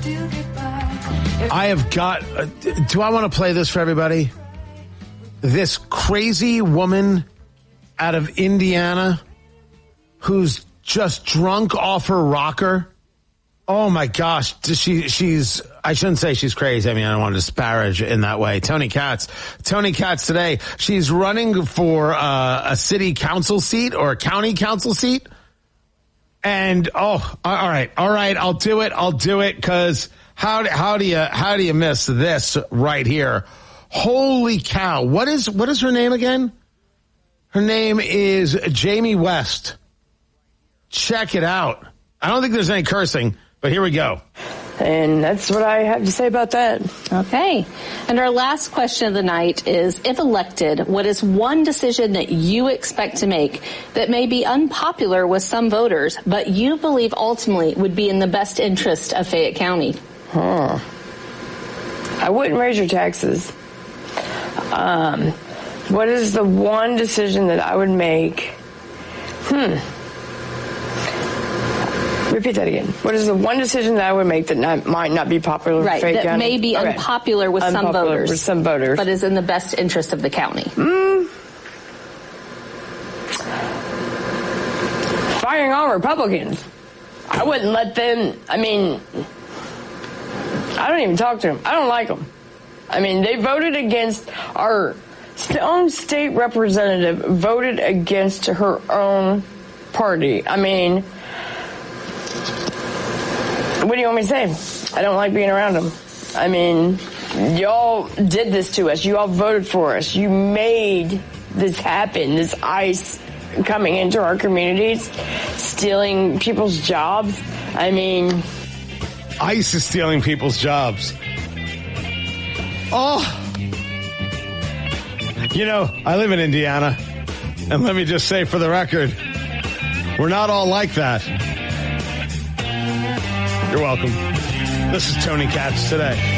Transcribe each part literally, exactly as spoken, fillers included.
I have got, uh, do I want to play this for everybody? This crazy woman out of Indiana who's just drunk off her rocker. Oh my gosh. She, she's, I shouldn't say she's crazy. I mean, I don't want to disparage in that way. Tony Katz, Tony Katz today, she's running for uh, a city council seat or a county council seat. And, oh, all right, all right, I'll do it. I'll do it because how, how do you, how do you miss this right here? Holy cow. What is, what is her name again? Her name is Jamie West. Check it out. I don't think there's any cursing, but here we go. And that's what I have to say about that. Okay. And our last question of the night is, if elected, what is one decision that you expect to make that may be unpopular with some voters, but you believe ultimately would be in the best interest of Fayette County? Huh. I wouldn't raise your taxes. Um, what is the one decision that I would make? Hmm. Repeat that again. What is the one decision that I would make that not, might not be popular right, with Fayette that County? may be okay. unpopular with unpopular some voters, with some voters, but is in the best interest of the county? Mm. Firing all Republicans. I wouldn't let them. I mean, I don't even talk to them. I don't like them. I mean, they voted against our own state representative. Voted against her own party. I mean. What do you want me to say? I don't like being around them. I mean, y'all did this to us. You all voted for us. You made this happen, this ICE coming into our communities, stealing people's jobs. I mean... ICE is stealing people's jobs. Oh! You know, I live in Indiana, and let me just say for the record, we're not all like that. You're welcome. This is Tony Katz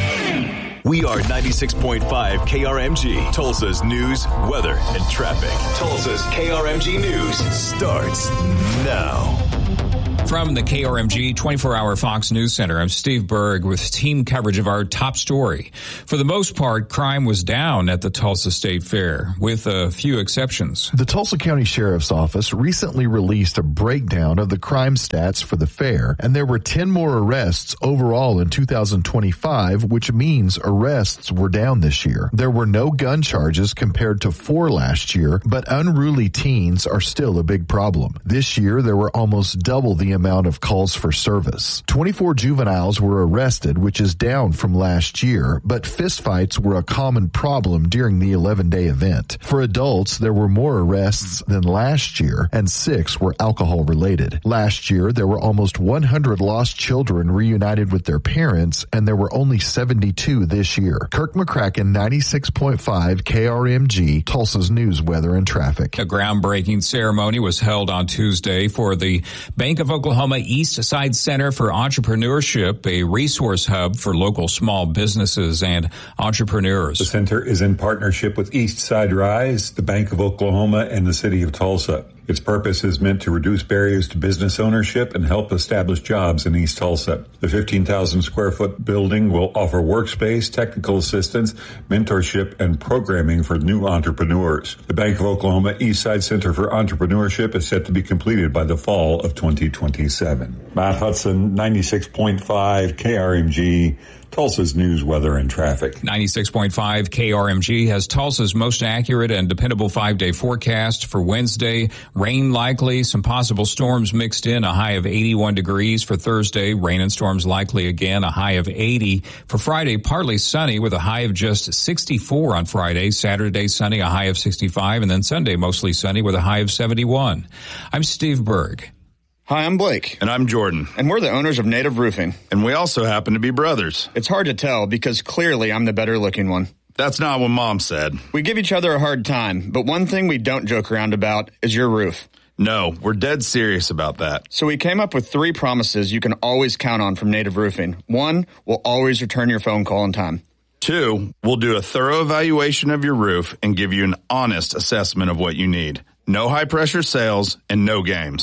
today. We are ninety-six point five K R M G, Tulsa's news, weather, and traffic. Tulsa's K R M G News starts now. From the K R M G twenty-four hour Fox News Center, I'm Steve Berg with team coverage of our top story. For the most part, crime was down at the Tulsa State Fair, with a few exceptions. The Tulsa County Sheriff's Office recently released a breakdown of the crime stats for the fair, and there were ten more arrests overall in two thousand twenty-five, which means arrests were down this year. There were no gun charges compared to four last year, but unruly teens are still a big problem. This year, there were almost double the amount of calls for service. twenty-four juveniles were arrested, which is down from last year, but fistfights were a common problem during the eleven-day event. For adults, there were more arrests than last year, and six were alcohol-related. Last year, there were almost one hundred lost children reunited with their parents, and there were only seventy-two this year. Kirk McCracken, ninety-six point five K R M G, Tulsa's news, weather, and traffic. A groundbreaking ceremony was held on Tuesday for the Bank of Oklahoma East Side Center for Entrepreneurship, a resource hub for local small businesses and entrepreneurs. The center is in partnership with East Side Rise, the Bank of Oklahoma, and the City of Tulsa. Its purpose is meant to reduce barriers to business ownership and help establish jobs in East Tulsa. The fifteen thousand square foot building will offer workspace, technical assistance, mentorship, and programming for new entrepreneurs. The Bank of Oklahoma East Side Center for Entrepreneurship is set to be completed by the fall of twenty twenty-seven. Matt Hudson, ninety-six point five K R M G, Tulsa's news, weather, and traffic. ninety-six point five K R M G has Tulsa's most accurate and dependable five-day forecast for Wednesday. Rain likely, some possible storms mixed in, a high of eighty-one degrees. For Thursday, rain and storms likely again, a high of eighty. For Friday, partly sunny with a high of just sixty-four on Friday. Saturday, sunny, a high of sixty-five. And then Sunday, mostly sunny with a high of seventy-one. I'm Steve Berg. Hi, I'm Blake. And I'm Jordan. And we're the owners of Native Roofing. And we also happen to be brothers. It's hard to tell because clearly I'm the better looking one. That's not what Mom said. We give each other a hard time, but one thing we don't joke around about is your roof. No, we're dead serious about that. So we came up with three promises you can always count on from Native Roofing. One, we'll always return your phone call in time. Two, we'll do a thorough evaluation of your roof and give you an honest assessment of what you need. No high-pressure sales and no games.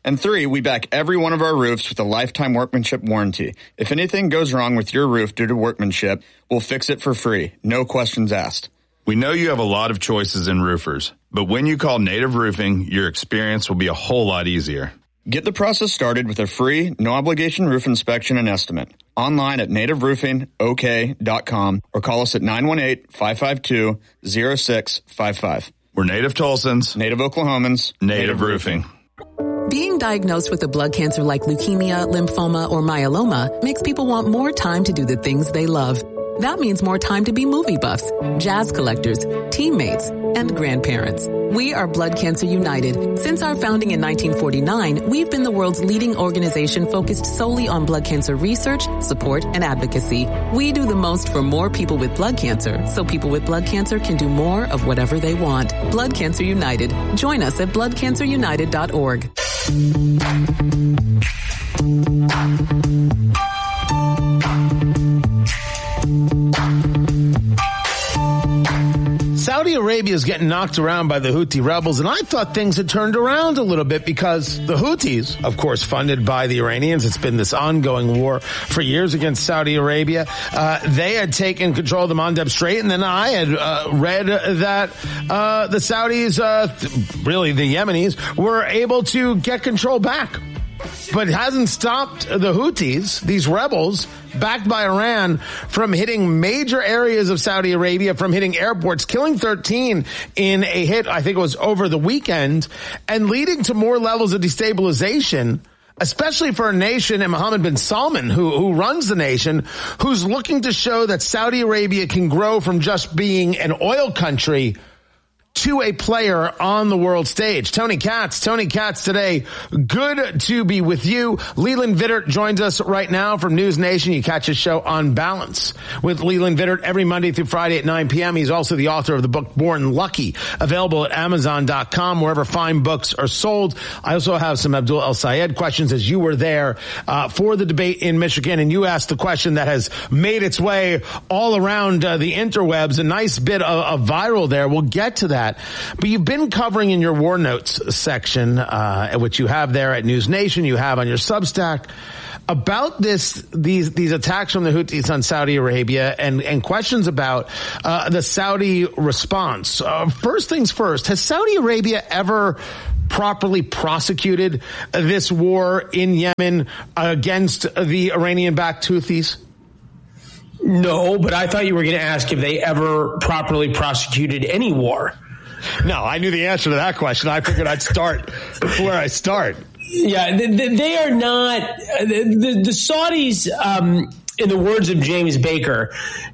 And three, we back every one of our roofs with a lifetime workmanship warranty. If anything goes wrong with your roof due to workmanship, we'll fix it for free. No questions asked. We know you have a lot of choices in roofers, but when you call Native Roofing, your experience will be a whole lot easier. Get the process started with a free, no-obligation roof inspection and estimate. Online at native roofing o k dot com or call us at nine one eight, five five two, zero six five five. We're Native Tulsans, Native Oklahomans, Native, Native Roofing. Being diagnosed with a blood cancer like leukemia, lymphoma, or myeloma makes people want more time to do the things they love. That means more time to be movie buffs, jazz collectors, teammates, and grandparents. We are Blood Cancer United. Since our founding in nineteen forty-nine, we've been the world's leading organization focused solely on blood cancer research, support, and advocacy. We do the most for more people with blood cancer, so people with blood cancer can do more of whatever they want. Blood Cancer United. Join us at blood cancer united dot org. Saudi Arabia is getting knocked around by the Houthi rebels, and I thought things had turned around a little bit because the Houthis, of course, funded by the Iranians, it's been this ongoing war for years against Saudi Arabia. Uh, they had taken control of the Mandeb Strait, and then I had uh, read that uh, the Saudis, uh, really the Yemenis, were able to get control back. But it hasn't stopped the Houthis, these rebels, backed by Iran, from hitting major areas of Saudi Arabia, from hitting airports, killing thirteen in a hit, I think it was over the weekend, and leading to more levels of destabilization, especially for a nation, and Mohammed bin Salman, who, who runs the nation, who's looking to show that Saudi Arabia can grow from just being an oil country to a player on the world stage. Tony Katz, Tony Katz today. Good to be with you. Leland Vittert joins us right now from News Nation. You catch his show On Balance with Leland Vittert every Monday through Friday at nine p.m. He's also the author of the book Born Lucky, available at amazon dot com, wherever fine books are sold. I also have some Abdul El Sayed questions, as you were there uh, for the debate in Michigan, and you asked the question that has made its way all around uh, the interwebs, a nice bit of, of viral there. We'll get to that. But you've been covering in your War Notes section, uh, which you have there at News Nation, you have on your Substack, about this, these, these attacks from the Houthis on Saudi Arabia and, and questions about, uh, the Saudi response. Uh, first things first, has Saudi Arabia ever properly prosecuted this war in Yemen against the Iranian-backed Houthis? No, but I thought you were going to ask if they ever properly prosecuted any war. No, I knew the answer to that question. I figured I'd start where I start. Yeah, they, they are not the, the, the Saudis, um, in the words of James Baker,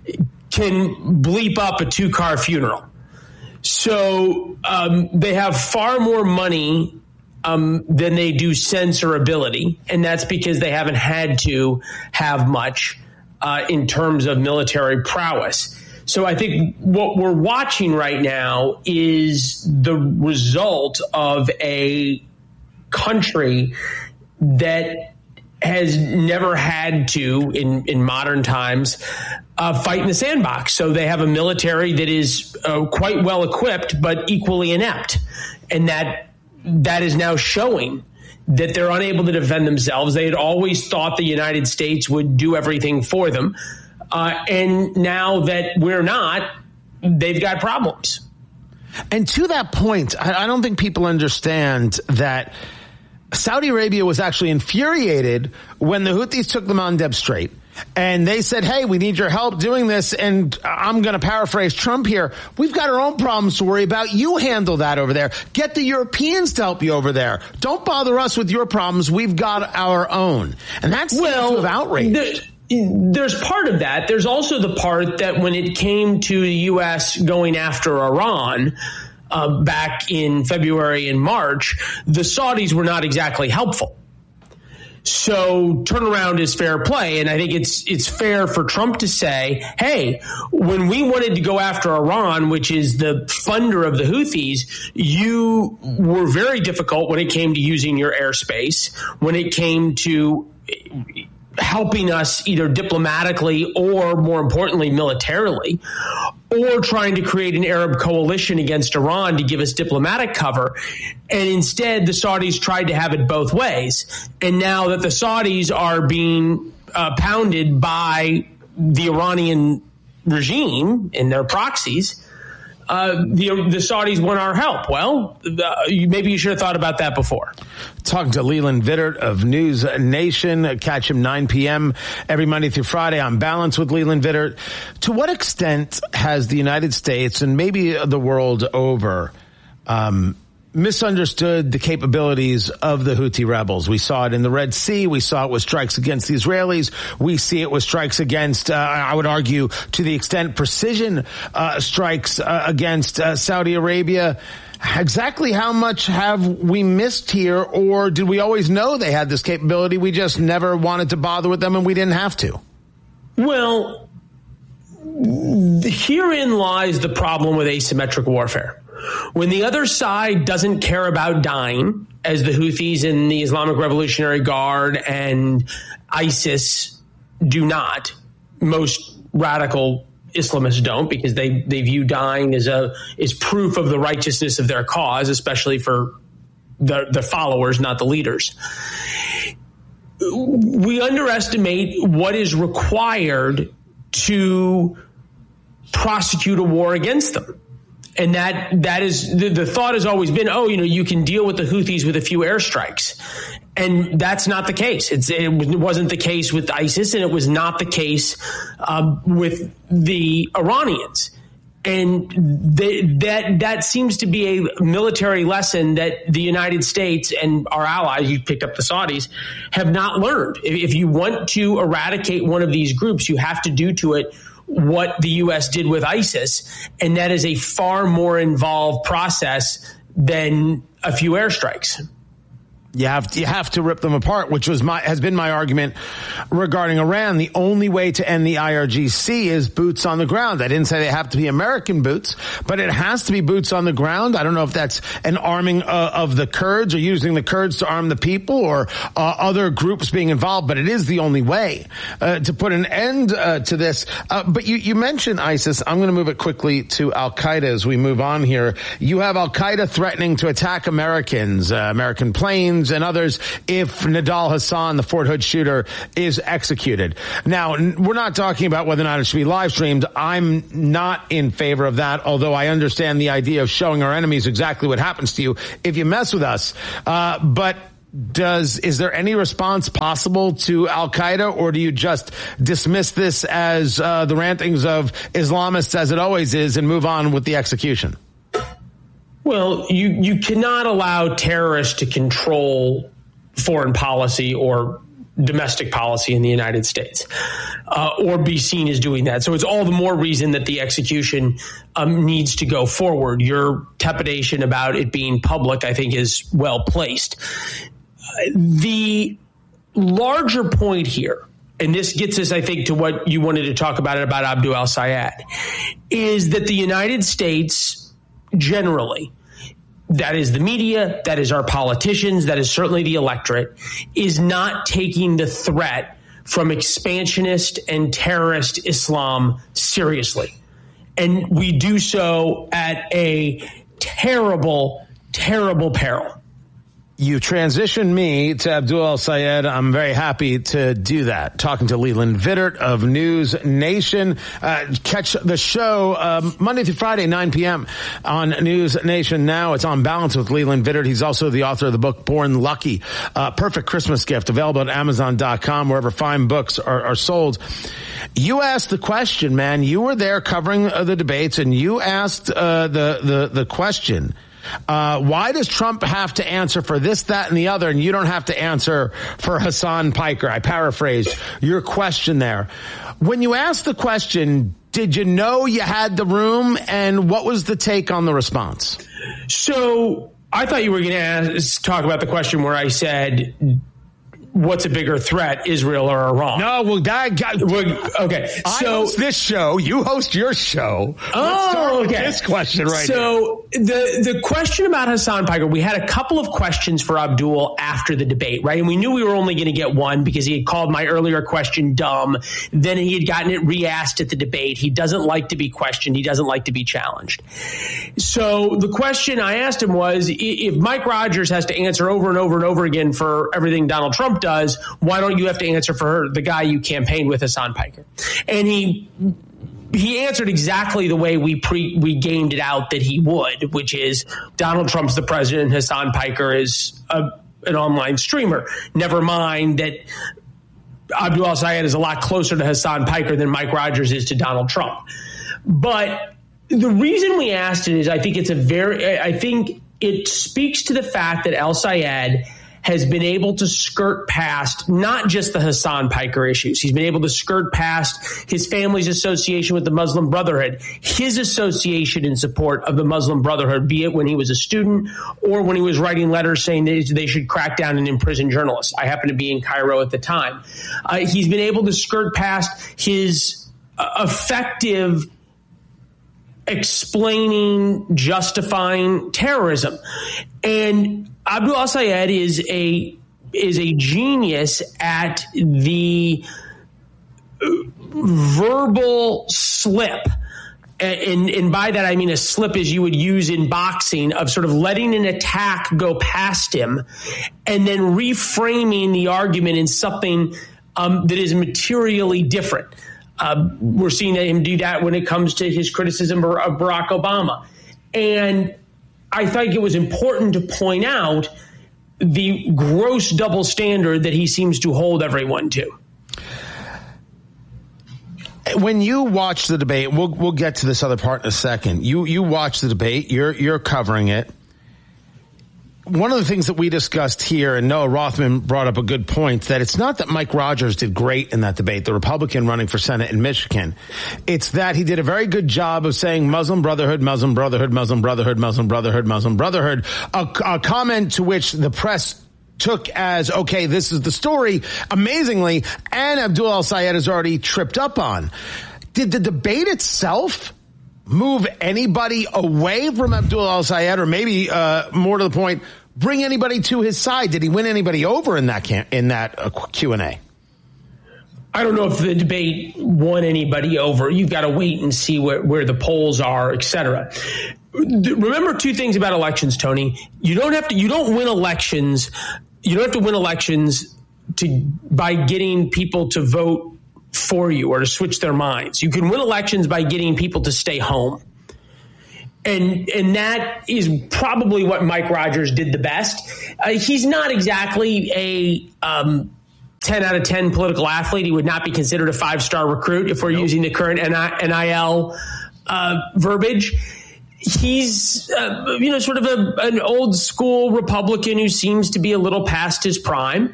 can bleep up a two-car funeral. So um, they have far more money um, than they do sense or ability, and that's because they haven't had to have much uh, in terms of military prowess. So I think what we're watching right now is the result of a country that has never had to, in, in modern times, uh, fight in the sandbox. So they have a military that is uh, quite well equipped, but equally inept. And that that is now showing that they're unable to defend themselves. They had always thought the United States would do everything for them. Uh, and now that we're not, they've got problems. And to that point, I, I don't think people understand that Saudi Arabia was actually infuriated when the Houthis took the Mandeb Strait. And they said, hey, we need your help doing this. And I'm going to paraphrase Trump here. We've got our own problems to worry about. You handle that over there. Get the Europeans to help you over there. Don't bother us with your problems. We've got our own. And that's well, sort of outraged. The- There's part of that. There's also the part that when it came to the U S going after Iran uh, back in February and March, the Saudis were not exactly helpful. So turnaround is fair play. And I think it's it's fair for Trump to say, hey, when we wanted to go after Iran, which is the funder of the Houthis, you were very difficult when it came to using your airspace, when it came to helping us either diplomatically or, more importantly, militarily. or trying to create an Arab coalition against Iran to give us diplomatic cover. And instead, the Saudis tried to have it both ways. And now that the Saudis are being uh, pounded by the Iranian regime and their proxies, Uh, the the Saudis want our help. Well, uh, you, maybe you should have thought about that before. Talking to Leland Vittert of News Nation. Catch him nine p.m. every Monday through Friday on Balance with Leland Vittert. To what extent has the United States and maybe the world over um, misunderstood the capabilities of the Houthi rebels? We saw it in the Red Sea. We saw it with strikes against the Israelis. We see it with strikes against, uh, I would argue, to the extent precision uh, strikes uh, against uh, Saudi Arabia. Exactly how much have we missed here, or did we always know they had this capability? We just never wanted to bother with them and we didn't have to. Well, herein lies the problem with asymmetric warfare. When the other side doesn't care about dying, as the Houthis and the Islamic Revolutionary Guard and ISIS do not, most radical Islamists don't, because they, they view dying as a is proof of the righteousness of their cause, especially for the, the followers, not the leaders. We underestimate what is required to prosecute a war against them. And that that is the, the thought has always been, oh, you know, you can deal with the Houthis with a few airstrikes. And that's not the case. It's, it wasn't the case with ISIS, and it was not the case uh, with the Iranians. And they, that that seems to be a military lesson that the United States and our allies, you picked up the Saudis, have not learned. If, if you want to eradicate one of these groups, you have to do to it what the U S did with ISIS, and that is a far more involved process than a few airstrikes. You have to, you have to rip them apart, which was my has been my argument regarding Iran. The only way to end the I R G C is boots on the ground. I didn't say they have to be American boots, but it has to be boots on the ground. I don't know if that's an arming uh, of the Kurds or using the Kurds to arm the people or uh, other groups being involved, but it is the only way uh, to put an end uh, to this. Uh, but you, you mentioned ISIS. I'm going to move it quickly to Al-Qaeda as we move on here. You have Al-Qaeda threatening to attack Americans, uh, American planes, and others if Nidal Hassan, the Fort Hood shooter, is executed. Now, we're not talking about whether or not it should be live streamed. I'm not in favor of that, although I understand the idea of showing our enemies exactly what happens to you if you mess with us. Uh, but does is there any response possible to Al-Qaeda, or do you just dismiss this as uh, the rantings of Islamists, as it always is, and move on with the execution? Well, you, you cannot allow terrorists to control foreign policy or domestic policy in the United States, uh, or be seen as doing that. So it's all the more reason that the execution um, needs to go forward. Your trepidation about it being public, I think, is well placed. Uh, the larger point here, and this gets us, I think, to what you wanted to talk about, about Abdul al-Sayed, is that the United States generally, that is the media, that is our politicians, that is certainly the electorate, is not taking the threat from expansionist and terrorist Islam seriously. And we do so at a terrible, terrible peril. You transitioned me to Abdul al-Sayed. I'm very happy to do that. Talking to Leland Vittert of News Nation. Uh, catch the show uh, Monday through Friday, nine p.m. on News Nation Now. It's On Balance with Leland Vittert. He's also the author of the book Born Lucky, uh, perfect Christmas gift, available at amazon dot com, wherever fine books are, are sold. You asked the question, man. You were there covering uh, the debates, and you asked uh, the, the, the question. Uh, why does Trump have to answer for this, that, and the other, and you don't have to answer for Hassan Piker? I paraphrased your question there. When you asked the question, did you know you had the room, and what was the take on the response? So I thought you were going to talk about the question where I said, what's a bigger threat, Israel or Iran? No, well, that guy. Okay, I so host this show. You host your show. Oh, Let's start okay. with this question right So here. the the question about Hassan Piker, we had a couple of questions for Abdul after the debate, right? And we knew we were only going to get one because he had called my earlier question dumb. Then he had gotten it re-asked at the debate. He doesn't like to be questioned. He doesn't like to be challenged. So the question I asked him was, if Mike Rogers has to answer over and over and over again for everything Donald Trump does, why don't you have to answer for the guy you campaigned with, Hassan Piker? And he he answered exactly the way we pre we gamed it out that he would, which is Donald Trump's the president, Hassan Piker is a, an online streamer. Never mind that Abdul al-Sayed is a lot closer to Hassan Piker than Mike Rogers is to Donald Trump. But the reason we asked it is I think it's a very I think it speaks to the fact that al-Sayed has been able to skirt past not just the Hassan Piker issues. He's been able to skirt past his family's association with the Muslim Brotherhood, his association in support of the Muslim Brotherhood, be it when he was a student or when he was writing letters saying that they should crack down and imprison journalists. I happened to be in Cairo at the time. Uh, he's been able to skirt past his uh, effective explaining, justifying terrorism. And Abdul al-Sayed is a is a genius at the verbal slip. And, and by that, I mean a slip as you would use in boxing of sort of letting an attack go past him and then reframing the argument in something um, that is materially different. Uh, we're seeing him do that when it comes to his criticism of Barack Obama. And I think it was important to point out the gross double standard that he seems to hold everyone to. When you watch the debate, we'll we'll get to this other part in a second. You you watch the debate, you're you're covering it. One of the things that we discussed here, and Noah Rothman brought up a good point, that it's not that Mike Rogers did great in that debate, the Republican running for Senate in Michigan. It's that he did a very good job of saying Muslim Brotherhood, Muslim Brotherhood, Muslim Brotherhood, Muslim Brotherhood, Muslim Brotherhood, a, a comment to which the press took as, okay, this is the story, amazingly, and Abdul al-Sayed has already tripped up on. Did the debate itself move anybody away from Abdul al-Sayed, or maybe uh, more to the point, bring anybody to his side? Did he win anybody over in that camp, in that uh, Q and A? I don't know if the debate won anybody over. You've got to wait and see where, where the polls are, et cetera. Remember two things about elections, Tony. You don't have to. You don't win elections. You don't have to win elections to by getting people to vote for you or to switch their minds. You can win elections by getting people to stay home. And and that is probably what Mike Rogers did the best. Uh, he's not exactly a um, ten out of ten political athlete. He would not be considered a five-star recruit if we're nope. using the current N I L uh, verbiage. He's, uh, you know, sort of a, an old school Republican who seems to be a little past his prime.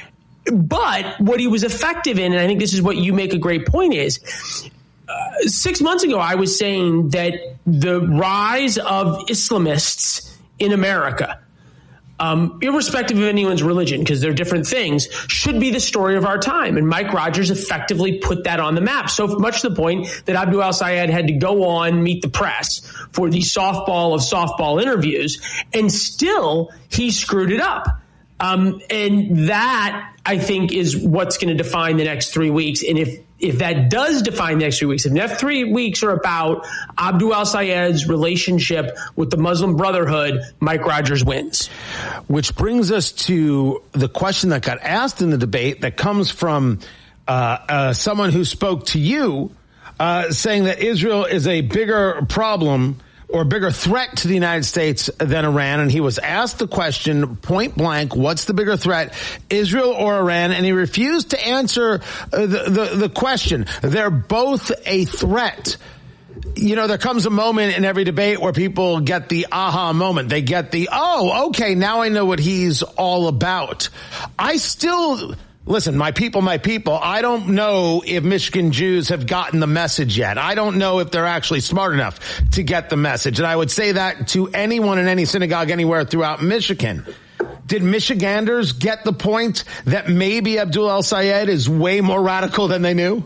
But what he was effective in, and I think this is what you make a great point, is uh, six months ago I was saying that the rise of Islamists in America, um, irrespective of anyone's religion, because they're different things, should be the story of our time. And Mike Rogers effectively put that on the map. So much to the point that Abdul al-Sayed had to go on Meet the Press for the softball of softball interviews, and still he screwed it up. Um, and that, I think, is what's going to define the next three weeks. And if if that does define the next three weeks, if the next three weeks are about Abdul al-Sayed's relationship with the Muslim Brotherhood, Mike Rogers wins. Which brings us to the question that got asked in the debate that comes from uh, uh, someone who spoke to you, uh, saying that Israel is a bigger problem or a bigger threat to the United States than Iran. And he was asked the question point blank, what's the bigger threat, Israel or Iran? And he refused to answer uh, the, the, the question. They're both a threat. You know, there comes a moment in every debate where people get the aha moment. They get the, oh, okay, now I know what he's all about. I still... Listen, my people, my people, I don't know if Michigan Jews have gotten the message yet. I don't know if they're actually smart enough to get the message. And I would say that to anyone in any synagogue anywhere throughout Michigan. Did Michiganders get the point that maybe Abdul El-Sayed is way more radical than they knew?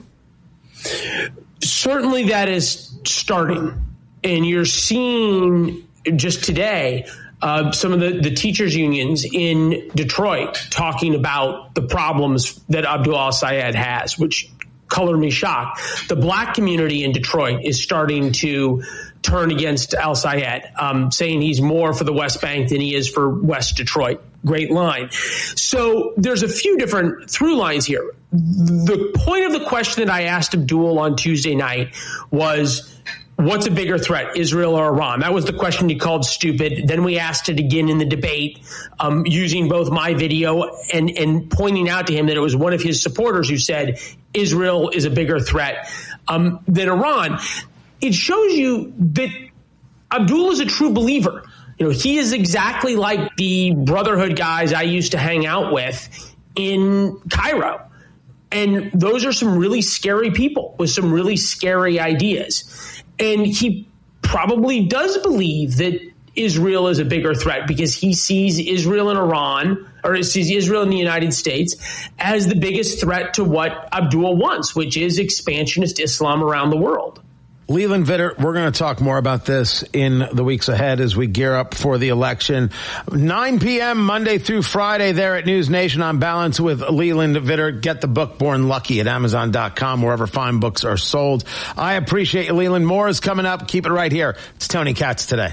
Certainly that is starting. And you're seeing just today uh, some of the, the teachers unions in Detroit talking about the problems that Abdul El-Sayed has, which color me shocked. The black community in Detroit is starting to turn against El-Sayed, um, saying he's more for the West Bank than he is for West Detroit. Great line. So there's a few different through lines here. The point of the question that I asked Abdul on Tuesday night was, what's a bigger threat, Israel or Iran? That was the question he called stupid. Then we asked it again in the debate, um, using both my video and, and pointing out to him that it was one of his supporters who said Israel is a bigger threat um, than Iran. It shows you that Abdul is a true believer. You know, he is exactly like the Brotherhood guys I used to hang out with in Cairo. And those are some really scary people with some really scary ideas. And he probably does believe that Israel is a bigger threat because he sees Israel and Iran, or sees Israel and the United States as the biggest threat to what Abdul wants, which is expansionist Islam around the world. Leland Vittert, we're going to talk more about this in the weeks ahead as we gear up for the election. nine p.m. Monday through Friday there at News Nation on Balance with Leland Vittert. Get the book Born Lucky at amazon dot com, wherever fine books are sold. I appreciate you, Leland. More is coming up. Keep it right here. It's Tony Katz Today.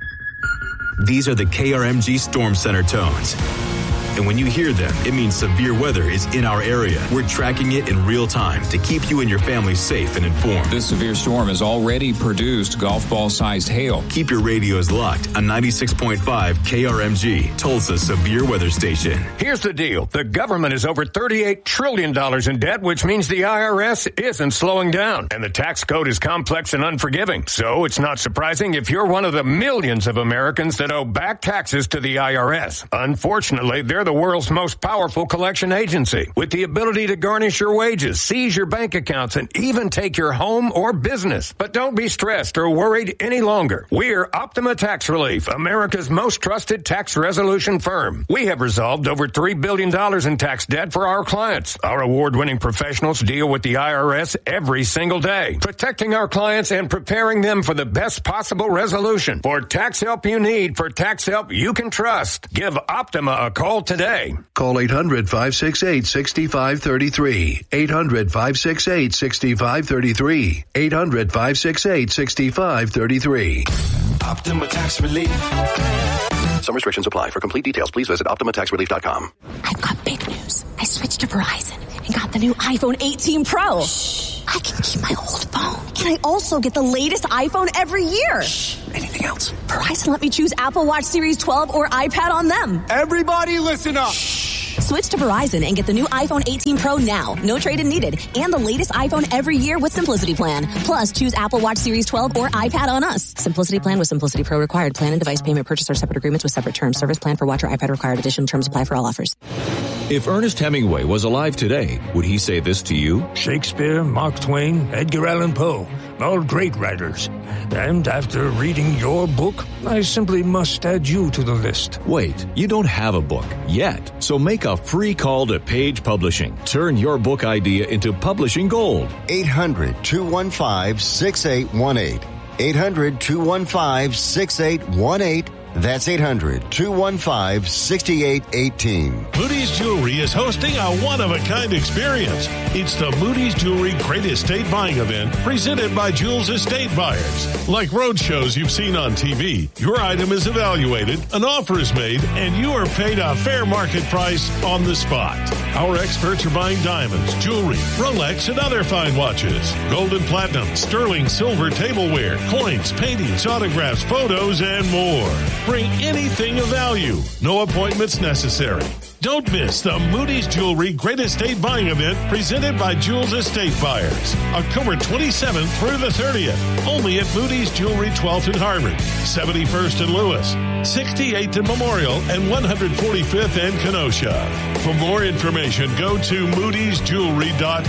These are the K R M G Storm Center tones. And when you hear them, it means severe weather is in our area. We're tracking it in real time to keep you and your family safe and informed. This severe storm has already produced golf ball-sized hail. Keep your radios locked on ninety-six point five K R M G, Tulsa's severe weather station. Here's the deal. The government is over thirty-eight trillion dollars in debt, which means the I R S isn't slowing down. And the tax code is complex and unforgiving. So it's not surprising if you're one of the millions of Americans that owe back taxes to the I R S. Unfortunately, they're the world's most powerful collection agency, with the ability to garnish your wages, seize your bank accounts, and even take your home or business. But don't be stressed or worried any longer. We're Optima Tax Relief, America's most trusted tax resolution firm. We have resolved over three billion dollars in tax debt for our clients. Our award-winning professionals deal with the I R S every single day, protecting our clients and preparing them for the best possible resolution. For tax help you need, for tax help you can trust, give Optima a call today. Call eight hundred, five six eight, six five three three. eight hundred, five six eight, six five three three. eight hundred, five six eight, six five three three. Optima Tax Relief. Some restrictions apply. For complete details, please visit optima tax relief dot com. I've got big news. I switched to Verizon and got the new iPhone eighteen Pro. Shh. I can keep my old phone. And I also get the latest iPhone every year. Shh. Anything else? Verizon let me choose Apple Watch Series twelve or iPad on them. Everybody listen up. Shh. Switch to Verizon and get the new iPhone eighteen Pro now. No trade-in needed. And the latest iPhone every year with Simplicity Plan. Plus, choose Apple Watch Series twelve or iPad on us. Simplicity Plan with Simplicity Pro required. Plan and device payment purchase or separate agreements with separate terms. Service plan for watch or iPad required. Additional terms apply for all offers. If Ernest Hemingway was alive today, would he say this to you? Shakespeare, Mark Twain, Edgar Allan Poe, all great writers. And after reading your book, I simply must add you to the list. Wait, you don't have a book yet. So make a free call to Page Publishing. Turn your book idea into publishing gold. eight hundred, two one five, six eight one eight. eight hundred, two one five, six eight one eight. That's eight hundred, two one five, six eight one eight. Moody's Jewelry is hosting a one-of-a-kind experience. It's the Moody's Jewelry Great Estate Buying Event presented by Jules Estate Buyers. Like road shows you've seen on T V, your item is evaluated, an offer is made, and you are paid a fair market price on the spot. Our experts are buying diamonds, jewelry, Rolex, and other fine watches, gold and platinum, sterling, silver, tableware, coins, paintings, autographs, photos, and more. Bring anything of value. No appointments necessary. Don't miss the Moody's Jewelry Great Estate Buying Event presented by Jules Estate Buyers. October twenty-seventh through the thirtieth. Only at Moody's Jewelry twelfth and Harvard, seventy-first and Lewis, sixty-eighth and Memorial, and one hundred forty-fifth and Kenosha. For more information, go to moodys jewelry dot